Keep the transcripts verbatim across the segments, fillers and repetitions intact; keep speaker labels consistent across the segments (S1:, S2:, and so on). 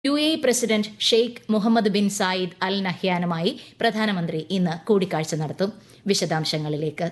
S1: U A E president Sheikh Muhammad bin Zayed Al നഹ്യാനുമായി പ്രധാനമന്ത്രി ഇന്ന് കൂടിക്കാഴ്ച നടത്തും. വിശദാംശങ്ങളിലേക്ക്.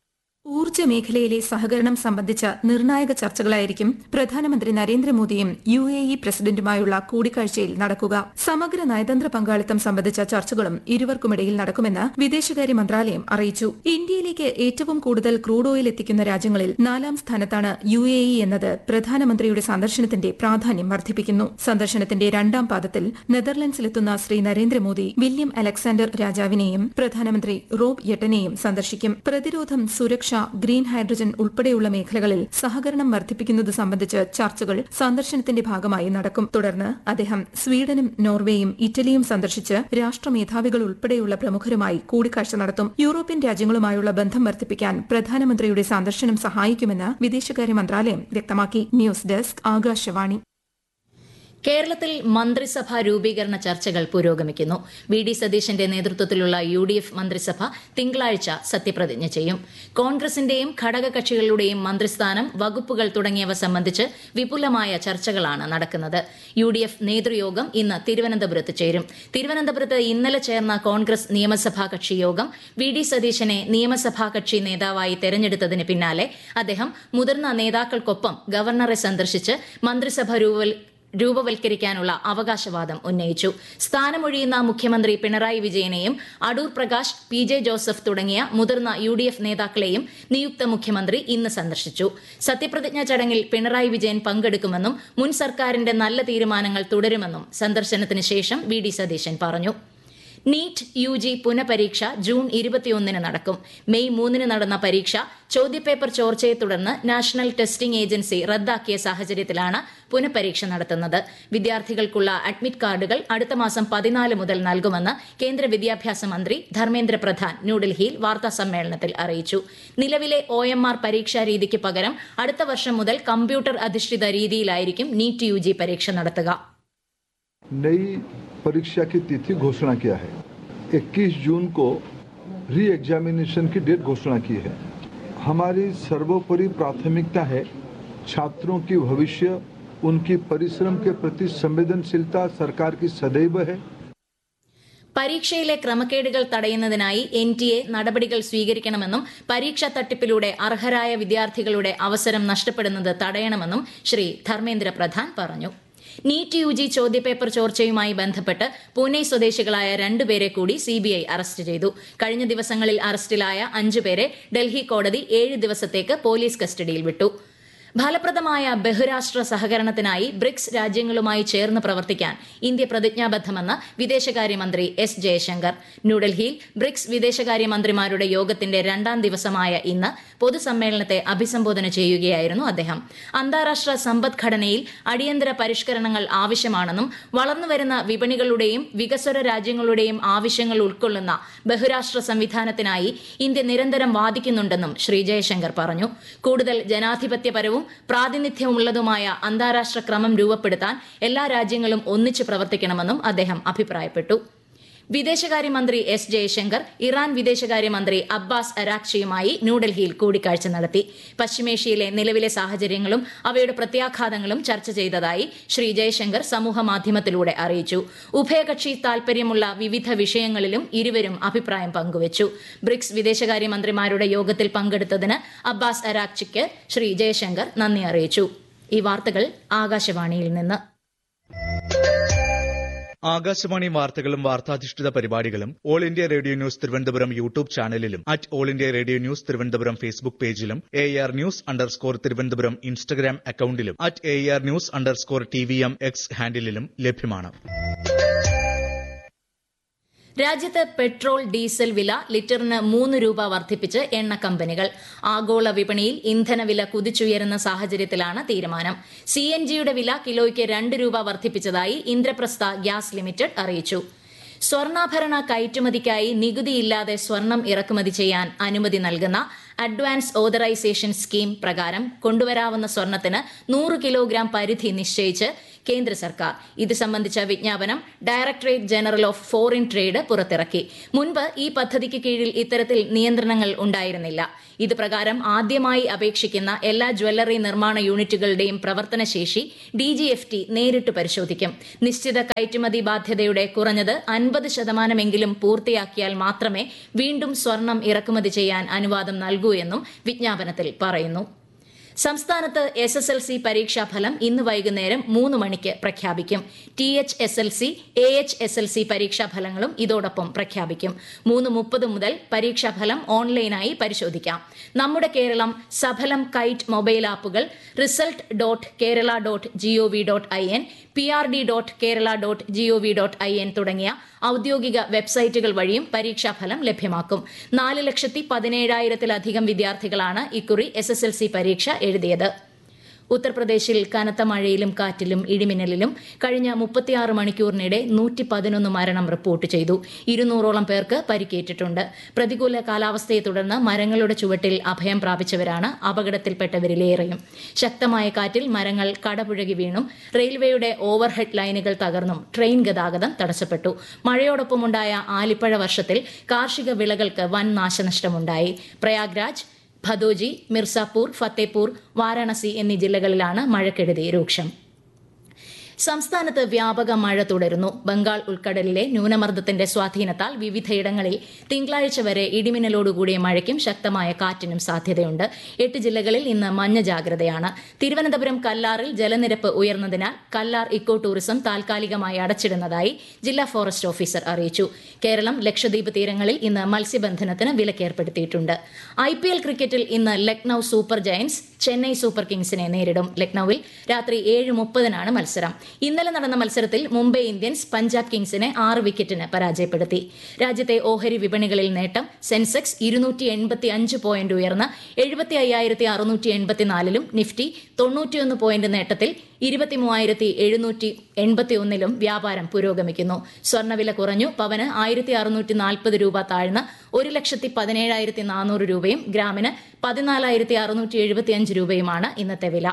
S2: ഊർജ്ജ മേഖലയിലെ സഹകരണം സംബന്ധിച്ച നിർണായക ചർച്ചകളായിരിക്കും പ്രധാനമന്ത്രി നരേന്ദ്രമോദിയും യു എ ഇ പ്രസിഡന്റുമായുള്ള കൂടിക്കാഴ്ചയിൽ നടക്കുക. സമഗ്ര നയതന്ത്ര പങ്കാളിത്തം സംബന്ധിച്ച ചർച്ചകളും ഇരുവർക്കുമിടയിൽ നടക്കുമെന്ന് വിദേശകാര്യ മന്ത്രാലയം അറിയിച്ചു. ഇന്ത്യയിലേക്ക് ഏറ്റവും കൂടുതൽ ക്രൂഡ് ഓയിൽ എത്തിക്കുന്ന രാജ്യങ്ങളിൽ നാലാം സ്ഥാനത്താണ് യു എ ഇ എന്നത് പ്രധാനമന്ത്രിയുടെ സന്ദർശനത്തിന്റെ പ്രാധാന്യം വർദ്ധിപ്പിക്കുന്നു. സന്ദർശനത്തിന്റെ രണ്ടാം പാദത്തിൽ നെതർലൻഡ്സിലെത്തുന്ന ശ്രീ നരേന്ദ്രമോദി വില്യം അലക്സാണ്ടർ രാജാവിനെയും പ്രധാനമന്ത്രി റോബ് യെട്ടനെയും സന്ദർശിക്കും. പ്രതിരോധം, സുരക്ഷ, ഗ്രീൻ ഹൈഡ്രജൻ ഉൾപ്പെടെയുള്ള മേഖലകളിൽ സഹകരണം വർദ്ധിപ്പിക്കുന്നത് സംബന്ധിച്ച് ചർച്ചകൾ സന്ദർശനത്തിന്റെ ഭാഗമായി നടക്കും. തുടർന്ന് അദ്ദേഹം സ്വീഡനും നോർവേയും ഇറ്റലിയും സന്ദർശിച്ച് രാഷ്ട്രമേധാവികൾ ഉൾപ്പെടെയുള്ള പ്രമുഖരുമായി കൂടിക്കാഴ്ച നടത്തും. യൂറോപ്യൻ രാജ്യങ്ങളുമായുള്ള ബന്ധം വർദ്ധിപ്പിക്കാൻ പ്രധാനമന്ത്രിയുടെ സന്ദർശനം സഹായിക്കുമെന്ന് വിദേശകാര്യ മന്ത്രാലയം വ്യക്തമാക്കി. News desk, Akashvani.
S1: കേരളത്തിൽ മന്ത്രിസഭാ രൂപീകരണ ചർച്ചകൾ പുരോഗമിക്കുന്നു. വി ഡി സതീശന്റെ നേതൃത്വത്തിലുള്ള യു ഡി എഫ് മന്ത്രിസഭ തിങ്കളാഴ്ച സത്യപ്രതിജ്ഞ ചെയ്യും. കോൺഗ്രസിന്റെയും ഘടകകക്ഷികളുടെയും മന്ത്രിസ്ഥാനം, വകുപ്പുകൾ തുടങ്ങിയവ സംബന്ധിച്ച് വിപുലമായ ചർച്ചകളാണ് നടക്കുന്നത്. യു ഡി എഫ് നേതൃയോഗം ഇന്ന് തിരുവനന്തപുരത്ത് ചേരും. തിരുവനന്തപുരത്ത് ഇന്നലെ ചേർന്ന കോൺഗ്രസ് നിയമസഭാ കക്ഷി യോഗം വി ഡി സതീശനെ നിയമസഭാ കക്ഷി നേതാവായി തെരഞ്ഞെടുത്തതിന് പിന്നാലെ അദ്ദേഹം മുതിർന്ന നേതാക്കൾക്കൊപ്പം ഗവർണറെ സന്ദർശിച്ച് മന്ത്രിസഭ രൂപ രൂപവൽക്കരിക്കാനുള്ള അവകാശവാദം ഉന്നയിച്ചു. സ്ഥാനമൊഴിയുന്ന മുഖ്യമന്ത്രി Pinarayi വിജയനെയും Adoor Prakash, P J Joseph തുടങ്ങിയ മുതിർന്ന യു ഡി എഫ് നേതാക്കളെയും നിയുക്ത മുഖ്യമന്ത്രി ഇന്ന് സന്ദർശിച്ചു. സത്യപ്രതിജ്ഞാ ചടങ്ങിൽ പിണറായി വിജയൻ പങ്കെടുക്കുമെന്നും മുൻ സർക്കാരിന്റെ നല്ല തീരുമാനങ്ങൾ തുടരുമെന്നും സന്ദർശനത്തിന് ശേഷം വി ഡി സതീശൻ പറഞ്ഞു. നീറ്റ് യു ജി പുനഃപരീക്ഷ ജൂൺ ഇരുപത്തിയൊന്നിന് നടക്കും. മെയ് മൂന്നിന് നടന്ന പരീക്ഷ ചോദ്യപേപ്പർ ചോർച്ചയെ തുടർന്ന് നാഷണൽ ടെസ്റ്റിംഗ് ഏജൻസി റദ്ദാക്കിയ സാഹചര്യത്തിലാണ് പുനഃപരീക്ഷ നടത്തുന്നത്. വിദ്യാർത്ഥികൾക്കുള്ള അഡ്മിറ്റ് കാർഡുകൾ അടുത്ത മാസം പതിനാല് മുതൽ നൽകുമെന്ന് കേന്ദ്ര വിദ്യാഭ്യാസ മന്ത്രി ധർമ്മേന്ദ്ര പ്രധാൻ ന്യൂഡൽഹിയിൽ വാർത്താസമ്മേളനത്തിൽ അറിയിച്ചു. നിലവിലെ ഒ എം ആർ പരീക്ഷാ രീതിക്ക് പകരം അടുത്ത വർഷം മുതൽ കമ്പ്യൂട്ടർ അധിഷ്ഠിത രീതിയിലായിരിക്കും നീറ്റ് യു ജി പരീക്ഷ നടത്തുക.
S3: परीक्षा की तिथि घोषणा किया है. इक्कीस जून को री एग्जामिनेशन की डेट घोषणा की है. हमारी सर्वोपरि प्राथमिकता है छात्रों की भविष्य, उनकी परिश्रम के प्रति संवेदनशीलता सरकार की सदैव है.
S1: പരീക്ഷയിലെ ക്രമക്കേടുകൾ തടയുന്നതിനായി എൻ ടി എ നടപടികൾ സ്വീകരിക്കണമെന്നും പരീക്ഷാ തട്ടിപ്പിലൂടെ അർഹരായ വിദ്യാർത്ഥികളുടെ അവസരം നഷ്ടപ്പെടുന്നത് തടയണമെന്നും ശ്രീ ധർമ്മേന്ദ്ര പ്രധാൻ പറഞ്ഞു. നീറ്റ് യു ജി ചോദ്യപേപ്പർ ചോർച്ചയുമായി ബന്ധപ്പെട്ട് പൂനെ സ്വദേശികളായ രണ്ടുപേരെ കൂടി സിബിഐ അറസ്റ്റ് ചെയ്തു. കഴിഞ്ഞ ദിവസങ്ങളിൽ അറസ്റ്റിലായ അഞ്ചുപേരെ ഡൽഹി കോടതി ഏഴ് ദിവസത്തേക്ക് പോലീസ് കസ്റ്റഡിയിൽ വിട്ടു. ഫലപ്രദമായ ബഹുരാഷ്ട്ര സഹകരണത്തിനായി ബ്രിക്സ് രാജ്യങ്ങളുമായി ചേർന്ന് പ്രവർത്തിക്കാൻ ഇന്ത്യ പ്രതിജ്ഞാബദ്ധമെന്ന് വിദേശകാര്യമന്ത്രി എസ് ജയശങ്കർ. ന്യൂഡൽഹിയിൽ ബ്രിക്സ് വിദേശകാര്യമന്ത്രിമാരുടെ യോഗത്തിന്റെ രണ്ടാം ദിവസമായ ഇന്ന് പൊതുസമ്മേളനത്തെ അഭിസംബോധന ചെയ്യുകയായിരുന്നു അദ്ദേഹം. അന്താരാഷ്ട്ര സമ്പദ്ഘടനയിൽ അടിയന്തര പരിഷ്കരണങ്ങൾ ആവശ്യമാണെന്നും വളർന്നുവരുന്ന വിപണികളുടെയും വികസ്വര രാജ്യങ്ങളുടെയും ആവശ്യങ്ങൾ ഉൾക്കൊള്ളുന്ന ബഹുരാഷ്ട്ര സംവിധാനത്തിനായി ഇന്ത്യ നിരന്തരം വാദിക്കുന്നുണ്ടെന്നും ശ്രീ ജയശങ്കർ പറഞ്ഞു. കൂടുതൽ ജനാധിപത്യപരവും പ്രാതിനിധ്യമുള്ളതുമായ അന്താരാഷ്ട്ര ക്രമം രൂപപ്പെടുത്താൻ എല്ലാ രാജ്യങ്ങളും ഒന്നിച്ചു പ്രവർത്തിക്കണമെന്നും അദ്ദേഹം അഭിപ്രായപ്പെട്ടു. വിദേശകാര്യമന്ത്രി എസ് ജയശങ്കർ ഇറാൻ വിദേശകാര്യമന്ത്രി അബ്ബാസ് അരാക്ചിയുമായി ന്യൂഡൽഹിയിൽ കൂടിക്കാഴ്ച നടത്തി. പശ്ചിമേഷ്യയിലെ നിലവിലെ സാഹചര്യങ്ങളും അവയുടെ പ്രത്യാഘാതങ്ങളും ചർച്ച ചെയ്തതായി ശ്രീ ജയശങ്കർ സമൂഹമാധ്യമത്തിലൂടെ അറിയിച്ചു. ഉഭയകക്ഷി താൽപര്യമുള്ള വിവിധ വിഷയങ്ങളിലും ഇരുവരും അഭിപ്രായം പങ്കുവച്ചു. ബ്രിക്സ് വിദേശകാര്യമന്ത്രിമാരുടെ യോഗത്തിൽ പങ്കെടുത്തതിന് അബ്ബാസ് അരാക്ചിക്ക് ശ്രീ ജയശങ്കർ നന്ദി അറിയിച്ചു. ഈ വാർത്തകൾ ആകാശവാണിയിൽ നിന്ന്.
S4: ആകാശവാണി വാർത്തകളും വാർത്താധിഷ്ഠിത പരിപാടികളും all India radio news Thiruvananthapuram YouTube ചാനലിലും at all India radio news Thiruvananthapuram Facebook പേജിലും A R news underscore Thiruvananthapuram Instagram അക്കൌണ്ടിലും at A R news underscore T V M X ഹാൻഡിലും ലഭ്യമാണ്.
S1: രാജ്യത്ത് പെട്രോൾ, ഡീസൽ വില ലിറ്ററിന് മൂന്ന് രൂപ വർദ്ധിപ്പിച്ച് എണ്ണ കമ്പനികൾ. ആഗോള വിപണിയിൽ ഇന്ധനവില കുതിച്ചുയരുന്ന സാഹചര്യത്തിലാണ് തീരുമാനം. സി എൻ ജിയുടെ വില കിലോയ്ക്ക് രണ്ട് രൂപ വർദ്ധിപ്പിച്ചതായി ഇന്ദ്രപ്രസ്ഥ ഗ്യാസ് ലിമിറ്റഡ് അറിയിച്ചു. സ്വർണ്ണാഭരണ കയറ്റുമതിക്കായി നികുതിയില്ലാതെ സ്വർണം ഇറക്കുമതി ചെയ്യാൻ അനുമതി നൽകുന്ന അഡ്വാൻസ് ഓതറൈസേഷൻ സ്കീം പ്രകാരം കൊണ്ടുവരാവുന്ന സ്വർണത്തിന് നൂറ് കിലോഗ്രാം പരിധി നിശ്ചയിച്ച് കേന്ദ്ര സർക്കാർ. ഇത് സംബന്ധിച്ച വിജ്ഞാപനം directorate general of foreign trade പുറത്തിറക്കി. മുൻപ് ഈ പദ്ധതിക്ക് കീഴിൽ ഇത്തരത്തിൽ നിയന്ത്രണങ്ങൾ ഉണ്ടായിരുന്നില്ല. ഇത് പ്രകാരം ആദ്യമായി അപേക്ഷിക്കുന്ന എല്ലാ ജ്വല്ലറി നിർമ്മാണ യൂണിറ്റുകളുടെയും പ്രവർത്തനശേഷി ഡി ജി എഫ് ടി നേരിട്ട് പരിശോധിക്കും. നിശ്ചിത കയറ്റുമതി ബാധ്യതയുടെ കുറഞ്ഞത് അൻപത് ശതമാനമെങ്കിലും പൂർത്തിയാക്കിയാൽ മാത്രമേ വീണ്ടും സ്വർണം ഇറക്കുമതി ചെയ്യാൻ അനുവാദം നൽകൂ എന്നും വിജ്ഞാപനത്തിൽ പറയുന്നു. സംസ്ഥാനത്ത് എസ് എസ് എൽ സി പരീക്ഷാഫലം ഇന്ന് വൈകുന്നേരം മൂന്ന് മണിക്ക് പ്രഖ്യാപിക്കും. T H S L C, A H S L C പരീക്ഷാഫലങ്ങളും ഇതോടൊപ്പം പ്രഖ്യാപിക്കും. മൂന്ന് മുപ്പത് മുതൽ പരീക്ഷാഫലം ഓൺലൈനായി പരിശോധിക്കാം. നമ്മുടെ കേരളം, സഫലം കൈറ്റ് മൊബൈൽ ആപ്പുകൾ, result dot Kerala dot G O V dot I N, P R D dot Kerala dot G O V dot I N തുടങ്ങിയ ഔദ്യോഗിക വെബ്സൈറ്റുകൾ വഴിയും പരീക്ഷാഫലം ലഭ്യമാക്കും. നാല് ലക്ഷത്തി പതിനേഴായിരത്തിലധികം വിദ്യാർത്ഥികളാണ് ഇക്കുറി എസ് എസ് എൽ സി പരീക്ഷ എഴുതിയത്. ഉത്തർപ്രദേശിൽ കനത്ത മഴയിലും കാറ്റിലും ഇടിമിന്നലിലും കഴിഞ്ഞ മുപ്പത്തിയാറ് മണിക്കൂറിനിടെ നൂറ്റി പതിനൊന്ന് മരണം റിപ്പോർട്ട് ചെയ്തു. ഇരുന്നൂറോളം പേർക്ക് പരിക്കേറ്റിട്ടുണ്ട്. പ്രതികൂല കാലാവസ്ഥയെ തുടർന്ന് മരങ്ങളുടെ ചുവട്ടിൽ അഭയം പ്രാപിച്ചവരാണ് അപകടത്തിൽപ്പെട്ടവരിലേറെയും. ശക്തമായ കാറ്റിൽ മരങ്ങൾ കടപുഴകി വീണും റെയിൽവേയുടെ ഓവർഹെഡ് ലൈനുകൾ തകർന്നും ട്രെയിൻ ഗതാഗതം തടസ്സപ്പെട്ടു. മഴയോടൊപ്പമുണ്ടായ ആലിപ്പഴ വർഷത്തിൽ കാർഷിക വിളകൾക്ക് വൻ നാശനഷ്ടമുണ്ടായി. പ്രയാഗ്രാജ്, ഭദോജി, മിർസാപൂർ, ഫത്തേപൂർ, വാരാണസി എന്നീ ജില്ലകളിലാണ് മഴക്കെടുതി രൂക്ഷം. സംസ്ഥാനത്ത് വ്യാപക മഴ തുടരുന്നു. ബംഗാൾ ഉൾക്കടലിലെ ന്യൂനമർദ്ദത്തിന്റെ സ്വാധീനത്താൽ വിവിധയിടങ്ങളിൽ തിങ്കളാഴ്ച വരെ ഇടിമിന്നലോടുകൂടിയ മഴയ്ക്കും ശക്തമായ കാറ്റിനും സാധ്യതയുണ്ട്. എട്ട് ജില്ലകളിൽ ഇന്ന് മഞ്ഞ ജാഗ്രതയാണ്. തിരുവനന്തപുരം കല്ലാറിൽ ജലനിരപ്പ് ഉയർന്നതിനാൽ കല്ലാർ ഇക്കോ ടൂറിസം താൽക്കാലികമായി അടച്ചിടുന്നതായി ജില്ലാ ഫോറസ്റ്റ് ഓഫീസർ അറിയിച്ചു. കേരളം, ലക്ഷദ്വീപ് തീരങ്ങളിൽ ഇന്ന് മത്സ്യബന്ധനത്തിന് വിലക്കേർപ്പെടുത്തിയിട്ടുണ്ട്. ഐ പി എൽ ക്രിക്കറ്റിൽ ഇന്ന് Lucknow super Giants Chennai super കിങ്സിനെ നേരിടും. ലക്നൌവിൽ രാത്രി ഏഴ് മുപ്പതിനാണ് മത്സരം. ഇന്നലെ നടന്ന മത്സരത്തിൽ മുംബൈ ഇന്ത്യൻസ് പഞ്ചാബ് കിങ്സിനെ ആറ് വിക്കറ്റിന് പരാജയപ്പെടുത്തി. രാജ്യത്തെ ഓഹരി വിപണികളിൽ നേട്ടം. സെൻസെക്സ് ഇരുന്നൂറ്റി എൺപത്തി അഞ്ച് പോയിന്റ് ഉയർന്ന് എഴുപത്തി അയ്യായിരത്തി അറുന്നൂറ്റി എൺപത്തിനാലിലും നിഫ്റ്റി തൊണ്ണൂറ്റിയൊന്ന് പോയിന്റ് നേട്ടത്തിൽ ഇരുപത്തിമൂവായിരത്തി എഴുന്നൂറ്റി എൺപത്തി ഒന്നിലും വ്യാപാരം പുരോഗമിക്കുന്നു. സ്വർണ്ണവില കുറഞ്ഞു. പവന് ആയിരത്തി അറുന്നൂറ്റി നാൽപ്പത് രൂപ താഴ്ന്ന് ഒരു ലക്ഷത്തി പതിനേഴായിരത്തി നാനൂറ് രൂപയും ഗ്രാമിന് പതിനാലായിരത്തി അറുന്നൂറ്റി എഴുപത്തി അഞ്ച് രൂപയുമാണ് ഇന്നത്തെ വില.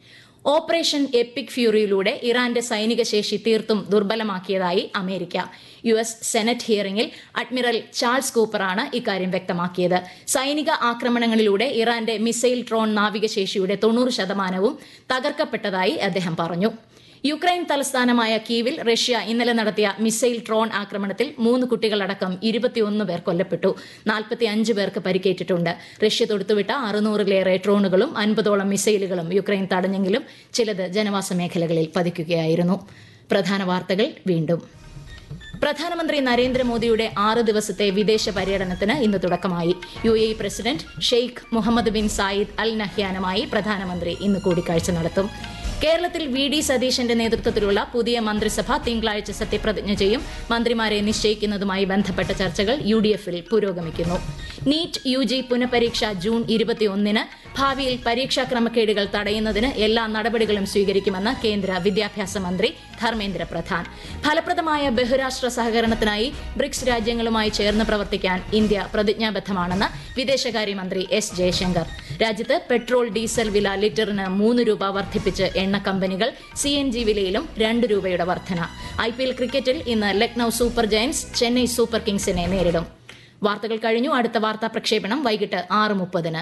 S1: ഓപ്പറേഷൻ എപ്പിക് ഫ്യൂറിയിലൂടെ ഇറാന്റെ സൈനിക ശേഷി തീർത്തും ദുർബലമാക്കിയതായി America. U S senate ഹിയറിംഗിൽ admiral Charles കൂപ്പറാണ് ഇക്കാര്യം വ്യക്തമാക്കിയത്. സൈനിക ആക്രമണങ്ങളിലൂടെ ഇറാന്റെ മിസൈൽ ട്രോൺ നാവികശേഷിയുടെ തൊണ്ണൂറ് ശതമാനവും തകർക്കപ്പെട്ടതായി അദ്ദേഹം പറഞ്ഞു. യുക്രൈൻ തലസ്ഥാനമായ കീവിൽ റഷ്യ ഇന്നലെ നടത്തിയ മിസൈൽ ട്രോൺ ആക്രമണത്തിൽ മൂന്ന് കുട്ടികളടക്കം ഇരുപത്തിയൊന്ന് പേർ കൊല്ലപ്പെട്ടു. നാൽപ്പത്തി അഞ്ച് പേർക്ക് പരിക്കേറ്റിട്ടുണ്ട്. റഷ്യ തൊടുത്തുവിട്ട അറുന്നൂറിലേറെ ട്രോണുകളും അൻപതോളം മിസൈലുകളും യുക്രൈൻ തടഞ്ഞെങ്കിലും ചിലത് ജനവാസ മേഖലകളിൽ പതിക്കുകയായിരുന്നു. പ്രധാന വാർത്തകൾ വീണ്ടും. പ്രധാനമന്ത്രി നരേന്ദ്രമോദിയുടെ ആറ് ദിവസത്തെ വിദേശ പര്യടനത്തിന് ഇന്ന് തുടക്കമായി. U A E president Sheikh Muhammad bin Zayed Al നഹ്യാനുമായി പ്രധാനമന്ത്രി ഇന്ന് കൂടിക്കാഴ്ച നടത്തും. കേരളത്തിൽ വി ഡി സതീശന്റെ നേതൃത്വത്തിലുള്ള പുതിയ മന്ത്രിസഭ തിങ്കളാഴ്ച സത്യപ്രതിജ്ഞ ചെയ്യും. മന്ത്രിമാരെ നിശ്ചയിക്കുന്നതുമായി ബന്ധപ്പെട്ട ചർച്ചകൾ യു ഡി എഫിൽ പുരോഗമിക്കുന്നു. നീറ്റ് യു ജി പുനഃപരീക്ഷ ജൂൺ ഇരുപത്തിയൊന്നിന്. ഭാവിയിൽ പരീക്ഷാ ക്രമക്കേടുകൾ തടയുന്നതിന് എല്ലാ നടപടികളും സ്വീകരിക്കുമെന്ന് കേന്ദ്ര വിദ്യാഭ്യാസ മന്ത്രി ധർമ്മേന്ദ്ര പ്രധാൻ. ഫലപ്രദമായ ബഹുരാഷ്ട്ര സഹകരണത്തിനായി ബ്രിക്സ് രാജ്യങ്ങളുമായി ചേർന്ന് പ്രവർത്തിക്കാൻ ഇന്ത്യ പ്രതിജ്ഞാബദ്ധമാണെന്ന് വിദേശകാര്യമന്ത്രി എസ് ജയശങ്കർ. രാജ്യത്ത് പെട്രോൾ, ഡീസൽ വില ലിറ്ററിന് മൂന്ന് രൂപ വർദ്ധിപ്പിച്ച് എണ്ണ കമ്പനികൾ. സി എൻ ജി വിലയിലും രണ്ട് രൂപയുടെ വർധന. ഐ പി എൽ ക്രിക്കറ്റിൽ ഇന്ന് Lucknow super Giants Chennai super കിങ്സിനെ നേരിടും. വാർത്തകൾ കഴിഞ്ഞു. അടുത്ത വാർത്താ പ്രക്ഷേപണം വൈകിട്ട് ആറ് മുപ്പതിന്.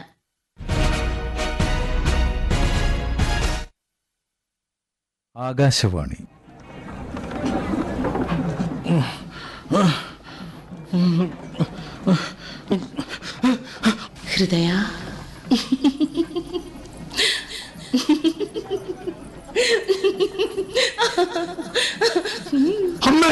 S5: ആകാശവാണി.
S6: ഹൃദയ,
S5: അമ്മേ,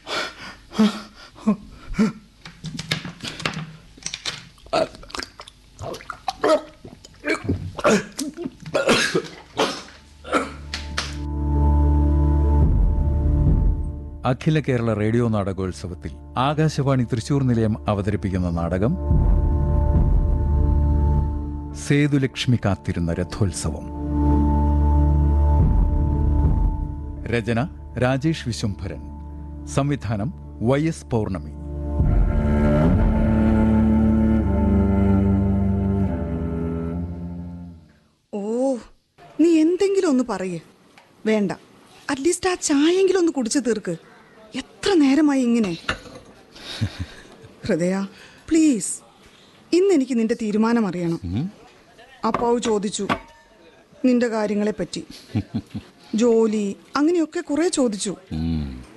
S5: അഖില കേരള റേഡിയോ നാടകോത്സവത്തിൽ ആകാശവാണി തൃശൂർ നിലയം അവതരിപ്പിക്കുന്ന നാടകം സേതുലക്ഷ്മി കാത്തിരുന്ന രഥോത്സവം. രചന രാജേഷ് വിശ്വംഭരൻ. സംവിധാനം വൈ എസ് പൗർണമി.
S7: ഓ, നീ എന്തെങ്കിലും ഒന്ന് പറയേ. വേണ്ട,
S6: അറ്റ്ലീസ്റ്റ് ആ ചായെങ്കിലും ഒന്ന് കുടിച്ചു തീർക്ക്. എത്ര നേരമായി ഇങ്ങനെ? ഹൃദയ പ്ലീസ്, ഇന്ന് എനിക്ക് നിന്റെ തീരുമാനം അറിയണം. അപ്പാവ് ചോദിച്ചു നിന്റെ കാര്യങ്ങളെ പറ്റി, ജോലി അങ്ങനെയൊക്കെ കുറെ ചോദിച്ചു.